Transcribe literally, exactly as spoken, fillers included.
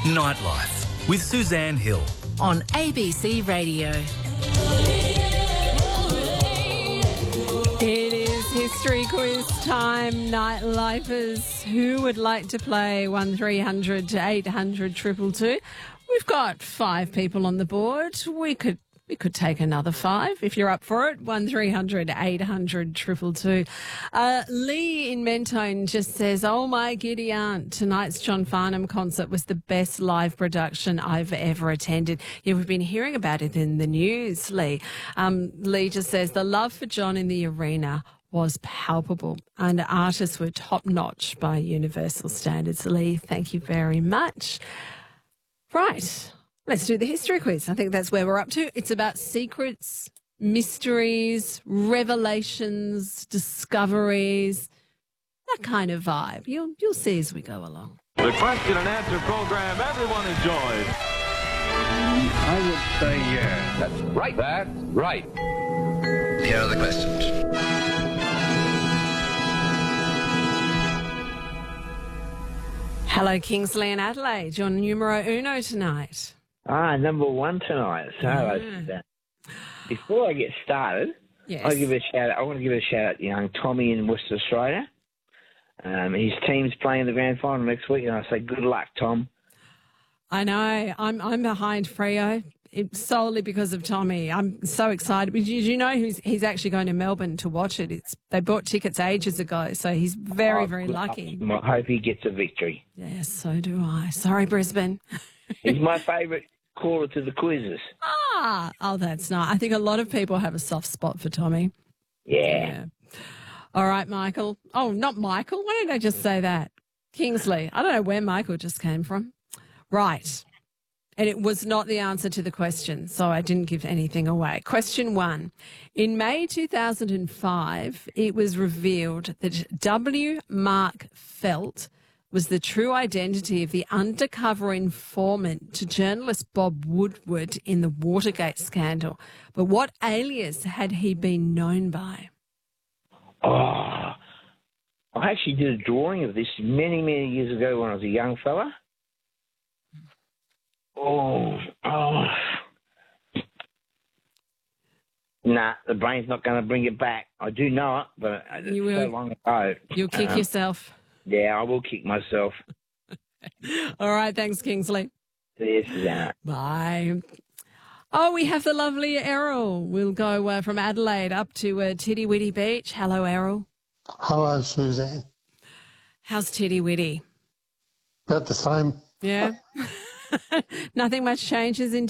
Nightlife with Suzanne Hill on A B C Radio. It is history quiz time, Nightlifers. Who would like to play one three hundred to eight hundred two two two? We've got five people on the board. We could we could take another five if you're up for it. one three hundred eight hundred two two two. Uh, Lee in Mentone just says, oh my giddy aunt, tonight's John Farnham concert was the best live production I've ever attended. Yeah, we've been hearing about it in the news, Lee. Um, Lee just says, the love for John in the arena was palpable and artists were top-notch by universal standards. Lee, thank you very much. Right. Let's do the history quiz. I think that's where we're up to. It's about secrets, mysteries, revelations, discoveries, that kind of vibe. You'll you'll see as we go along. The question and answer program everyone enjoys. I would say yes. That's right. That's right. Here are the questions. Hello, Kingsley and Adelaide. You're numero uno tonight. Ah, number one tonight. So Yeah. uh, before I get started, Yes. I give a shout. I want to give a shout out to young Tommy in Western Australia. Um, his team's playing the grand final next week, and I say good luck, Tom. I know. I'm I'm behind Freo. It's solely because of Tommy. I'm so excited. Did you know he's, he's actually going to Melbourne to watch it? It's They bought tickets ages ago, so he's very, Oh, very good lucky. luck. I hope he gets a victory. Yes, so do I. Sorry, Brisbane. He's my favourite caller to the quizzes. Ah, oh, that's nice. I think a lot of people have a soft spot for Tommy. Yeah. All right, Michael. Oh, not Michael. Why did I just say that? Kingsley. I don't know where Michael just came from. Right. And it was not the answer to the question, so I didn't give anything away. Question one. In May two thousand five, it was revealed that W. Mark Felt was the true identity of the undercover informant to journalist Bob Woodward in the Watergate scandal. But what alias had he been known by? Oh, I actually did a drawing of this many, many years ago when I was a young fella. Oh, oh. Nah, the brain's not going to bring it back. I do know it, but it's You so will. long ago. You'll kick Um, yourself. Yeah, I will kick myself. All right, thanks, Kingsley. Yes, Susanna. Bye. Oh, we have the lovely Errol. We'll go uh, from Adelaide up to uh, Titty Witty Beach. Hello, Errol. Hello, Suzanne. How's Titty Witty? About the same. Yeah? Nothing much changes in